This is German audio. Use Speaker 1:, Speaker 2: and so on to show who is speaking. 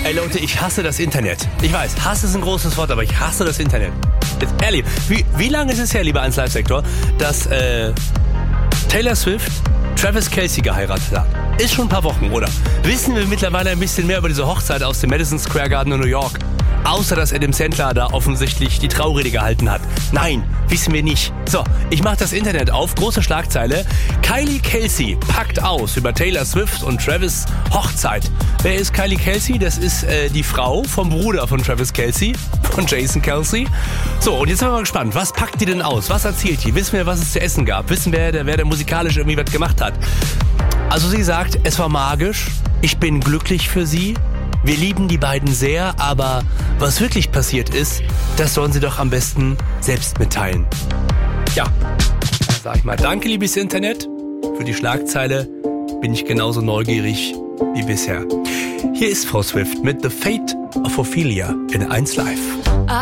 Speaker 1: Ey Leute, ich hasse das Internet. Ich weiß, Hass ist ein großes Wort, aber ich hasse das Internet. Jetzt ehrlich, wie lange ist es her, lieber 1 Live-Sektor, dass Taylor Swift Travis Kelce geheiratet hat? Ist schon ein paar Wochen, oder? Wissen wir mittlerweile ein bisschen mehr über diese Hochzeit aus dem Madison Square Garden in New York? Außer, dass Adam Sandler da offensichtlich die Traurede gehalten hat. Nein, wissen wir nicht. So, ich mach das Internet auf, große Schlagzeile. Kylie Kelce packt aus über Taylor Swift und Travis Hochzeit. Wer ist Kylie Kelce? Das ist die Frau vom Bruder von Travis Kelce, von Jason Kelce. So, und jetzt sind wir mal gespannt. Was packt die denn aus? Was erzählt die? Wissen wir, was es zu essen gab? Wissen wir, wer da musikalisch irgendwie was gemacht hat? Also sie sagt, es war magisch. Ich bin glücklich für sie. Wir lieben die beiden sehr, aber was wirklich passiert ist, das sollen sie doch am besten selbst mitteilen. Ja, sag ich mal, danke liebes Internet für die Schlagzeile. Bin ich genauso neugierig wie bisher. Hier ist Frau Swift mit The Fate of Ophelia in 1 Live.